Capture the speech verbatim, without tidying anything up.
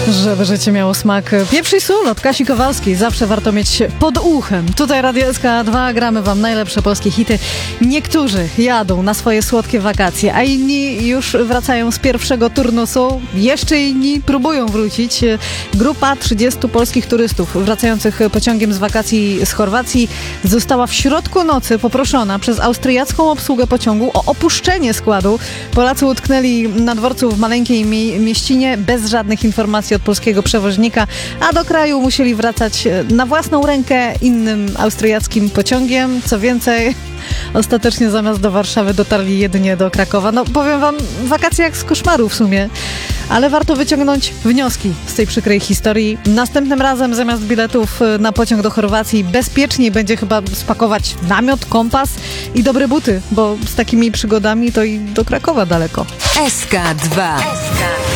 Żeby życie miało smak pieprz i sól od Kasi Kowalskiej. Zawsze warto mieć pod uchem. Tutaj Radio S K dwa, gramy wam najlepsze polskie hity. Niektórzy jadą na swoje słodkie wakacje, a inni już wracają z pierwszego turnusu. Jeszcze inni próbują wrócić. Grupa trzydziestu polskich turystów wracających pociągiem z wakacji z Chorwacji została w środku nocy poproszona przez austriacką obsługę pociągu o opuszczenie składu. Polacy utknęli na dworcu w maleńkiej mie- mieścinie bez żadnych informacji od polskiego przewoźnika, a do kraju musieli wracać na własną rękę innym austriackim pociągiem. Co więcej, ostatecznie zamiast do Warszawy dotarli jedynie do Krakowa. No powiem wam, wakacje jak z koszmaru w sumie, ale warto wyciągnąć wnioski z tej przykrej historii. Następnym razem zamiast biletów na pociąg do Chorwacji bezpieczniej będzie chyba spakować namiot, kompas i dobre buty, bo z takimi przygodami to i do Krakowa daleko. S K dwa.